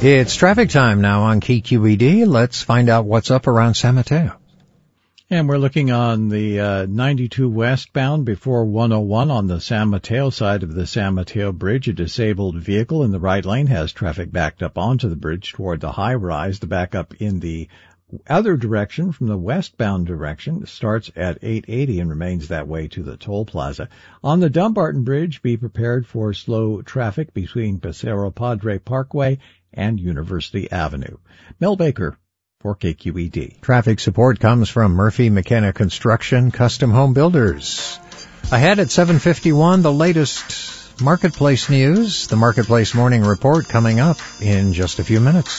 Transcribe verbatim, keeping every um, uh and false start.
It's traffic time now on K Q E D. Let's find out what's up around San Mateo. And we're looking on the uh, ninety-two westbound before one oh one on the San Mateo side of the San Mateo Bridge. A disabled vehicle in the right lane has traffic backed up onto the bridge toward the high rise. The backup in the other direction from the westbound direction starts at eight eighty and remains that way to the toll plaza. On the Dumbarton Bridge, be prepared for slow traffic between Paseo Padre Parkway and University Avenue. Mel Baker for K Q E D. Traffic support comes from Murphy McKenna Construction, Custom Home Builders. Ahead at seven fifty-one, the latest Marketplace news. The Marketplace Morning Report coming up in just a few minutes.